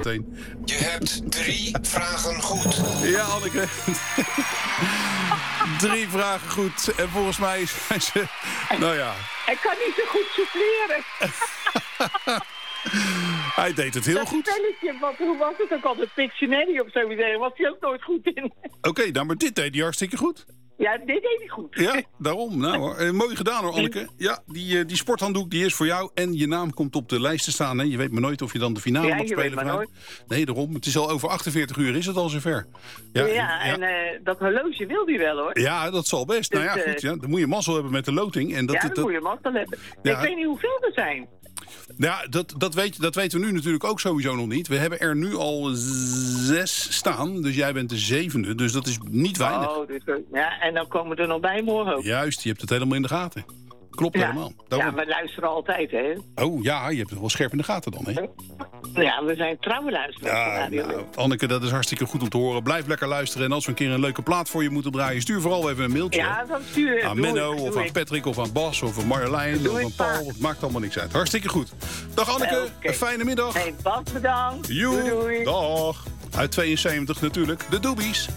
zometeen. Je hebt 3 vragen goed. Ja, Anneke. 3 vragen goed. En volgens mij zijn ze... Nou ja. Ik kan niet zo goed souffleren. Hij deed het heel goed. Dat spelletje, hoe was het ook altijd? Pictionary of zo, daar was hij ook nooit goed in. Oké, nou, maar dit deed hij hartstikke goed. Ja, dit deed hij goed. Ja, daarom. Nou, hoor. Mooi gedaan hoor, Anneke. Ja, die sporthanddoek die is voor jou. En je naam komt op de lijst te staan. Hè. Je weet maar nooit of je dan de finale mag spelen. Weet maar nooit. Nee, daarom. Het is al over 48 uur is het al zover. Ja, en dat horloge wil hij wel hoor. Ja, dat zal best. Dus, nou ja, goed. Ja, dan moet je mazzel hebben met de loting. En dat moet je mazzel hebben. Ja. Ik weet niet hoeveel er zijn. Ja, dat weten we nu natuurlijk ook sowieso nog niet. We hebben er nu al 6 staan. Dus jij bent de 7e. Dus dat is niet weinig. Oh, dus, ja, en dan komen er nog bij morgen ook. Juist, je hebt het helemaal in de gaten. Klopt helemaal. Ja, we luisteren altijd, hè. Oh ja, je hebt het wel scherp in de gaten dan, hè. Ja, we zijn trouwe luisteraars. Ja, nou, Anneke, dat is hartstikke goed om te horen. Blijf lekker luisteren. En als we een keer een leuke plaat voor je moeten draaien... stuur vooral even een mailtje. Ja, dan stuur aan Menno of aan Patrick of aan Bas of aan Marjolein of aan Paul. Het maakt allemaal niks uit. Hartstikke goed. Dag Anneke, een fijne middag. Hey, Bas, bedankt. Joe, doei. Dag. Uit 72 natuurlijk, de Doobies.